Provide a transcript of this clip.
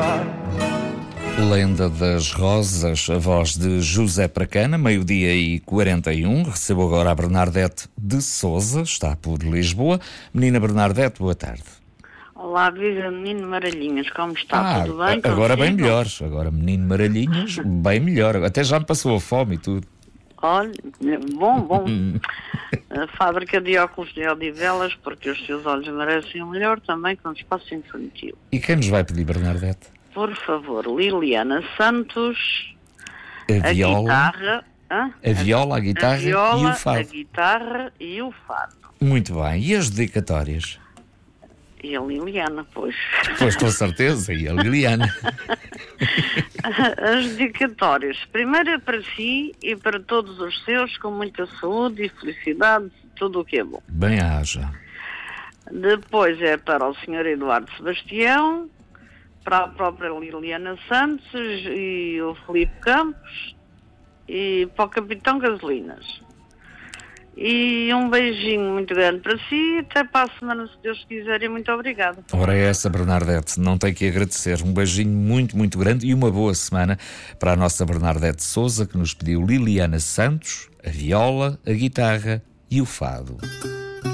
Lenda das Rosas, a voz de José Pracana, 12h41. Recebo agora a Bernardete de Sousa, está por Lisboa. Menina Bernardete, boa tarde. Olá, viva menino Maralhinhas, como está? Tudo bem? Agora bem melhor. Agora menino Maralhinhas, bem melhor. Até já me passou a fome e tudo. Olha, bom. A fábrica de óculos de Odivelas, porque os seus olhos merecem o melhor também com o espaço infantil. E quem nos vai pedir, Bernardete? Por favor, Liliana Santos, a viola, guitarra, a viola, a guitarra e o fado. A guitarra e o fado. Muito bem. E as dedicatórias? E a Liliana, pois. Pois, com certeza, e a Liliana. As dedicatórias. Primeiro é para si e para todos os seus, com muita saúde e felicidade, tudo o que é bom. Bem haja. Depois é para o Sr. Eduardo Sebastião, para a própria Liliana Santos e o Filipe Campos e para o Capitão Gasolinas. E um beijinho muito grande para si, até para a semana, se Deus quiser, e muito obrigada. Ora é essa, Bernardete, não tem que agradecer. Um beijinho muito, muito grande e uma boa semana para a nossa Bernardete Sousa, que nos pediu Liliana Santos, a viola, a guitarra e o fado.